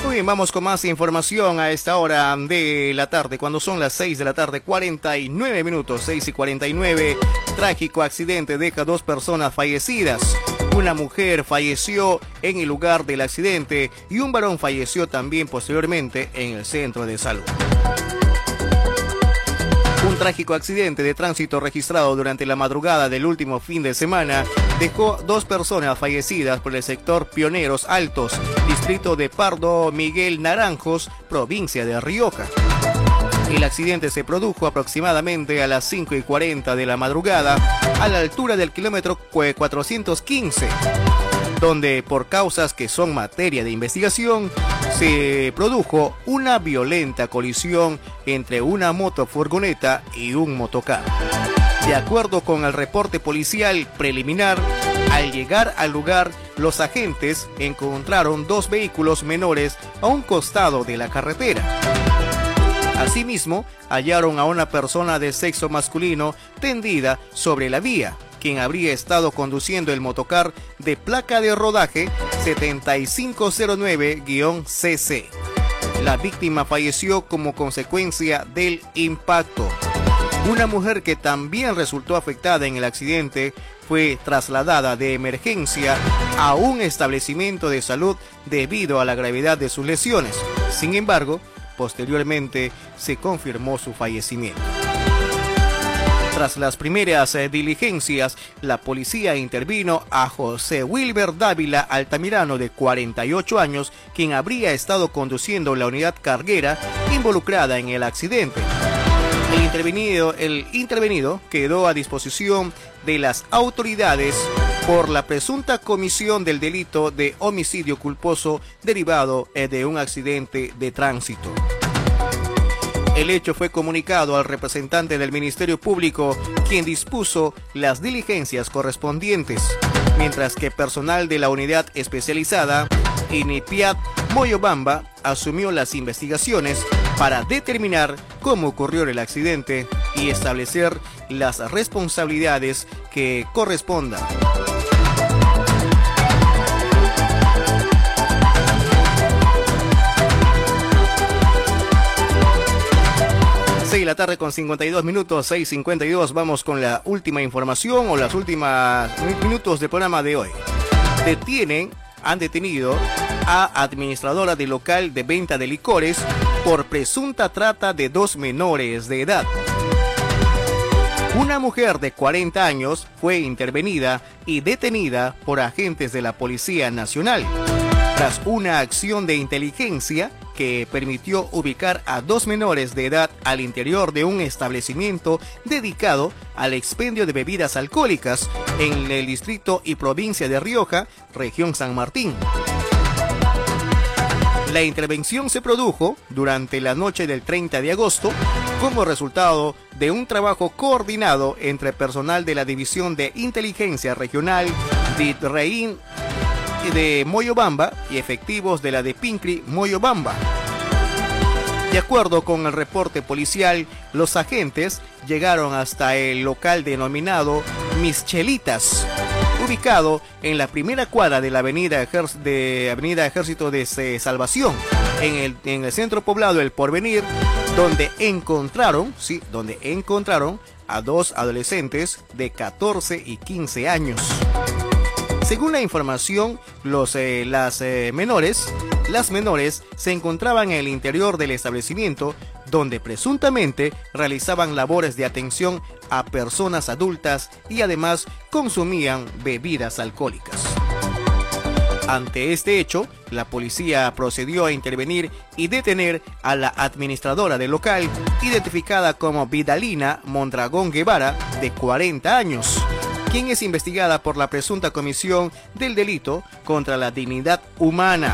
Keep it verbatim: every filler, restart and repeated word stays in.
Muy bien, vamos con más información a esta hora de la tarde, cuando son las seis de la tarde, cuarenta y nueve minutos, seis y cuarenta y nueve. Trágico accidente deja dos personas fallecidas. Una mujer falleció en el lugar del accidente y un varón falleció también posteriormente en el centro de salud. Un trágico accidente de tránsito registrado durante la madrugada del último fin de semana dejó dos personas fallecidas por el sector Pioneros Altos, distrito de Pardo Miguel Naranjos, provincia de Rioja. El accidente se produjo aproximadamente a las cinco y cuarenta de la madrugada a la altura del kilómetro cuatrocientos quince, donde por causas que son materia de investigación se produjo una violenta colisión entre una motofurgoneta y un motocar. De acuerdo con el reporte policial preliminar, al llegar al lugar, los agentes encontraron dos vehículos menores a un costado de la carretera. Asimismo, hallaron a una persona de sexo masculino tendida sobre la vía, quien habría estado conduciendo el motocar de placa de rodaje setenta y cinco cero nueve C C. La víctima falleció como consecuencia del impacto. Una mujer que también resultó afectada en el accidente fue trasladada de emergencia a un establecimiento de salud debido a la gravedad de sus lesiones. Sin embargo, posteriormente se confirmó su fallecimiento. Tras las primeras eh, diligencias, la policía intervino a José Wilber Dávila Altamirano, de cuarenta y ocho años, quien habría estado conduciendo la unidad carguera involucrada en el accidente. El intervenido, el intervenido quedó a disposición de las autoridades por la presunta comisión del delito de homicidio culposo derivado eh, de un accidente de tránsito. El hecho fue comunicado al representante del Ministerio Público, quien dispuso las diligencias correspondientes, mientras que personal de la unidad especializada INIPIAT Moyobamba asumió las investigaciones para determinar cómo ocurrió el accidente y establecer las responsabilidades que correspondan. seis de la tarde con cincuenta y dos minutos, seis cincuenta y dos. Vamos con la última información o las últimas minutos del programa de hoy. Detienen, han detenido a administradora de local de venta de licores por presunta trata de dos menores de edad. Una mujer de cuarenta años fue intervenida y detenida por agentes de la Policía Nacional tras una acción de inteligencia que permitió ubicar a dos menores de edad al interior de un establecimiento dedicado al expendio de bebidas alcohólicas en el distrito y provincia de Rioja, región San Martín. La intervención se produjo durante la noche del treinta de agosto como resultado de un trabajo coordinado entre personal de la División de Inteligencia Regional de Reín de Moyobamba y efectivos de la de Pincri Moyobamba. De acuerdo con el reporte policial, los agentes llegaron hasta el local denominado Mis Chelitas, ubicado en la primera cuadra de la avenida, Ejer- de avenida Ejército de Salvación, en el, en el centro poblado El Porvenir, donde encontraron, sí, donde encontraron a dos adolescentes de catorce y quince años. Según la información, los, eh, las eh, menores, las menores se encontraban en el interior del establecimiento, donde presuntamente realizaban labores de atención a personas adultas y además consumían bebidas alcohólicas. Ante este hecho, la policía procedió a intervenir y detener a la administradora del local, identificada como Vidalina Mondragón Guevara, de cuarenta años, quien es investigada por la presunta comisión del delito contra la dignidad humana.